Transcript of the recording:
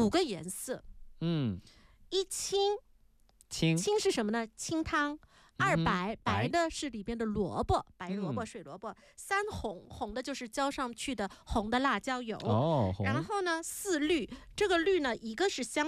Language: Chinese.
5个颜色。一青，青是什么呢？清汤。2白，白的是里边的萝卜，白萝卜、水萝卜。3红，红的就是浇上去的红的辣椒油。然后呢，4绿，这个绿呢，一个是香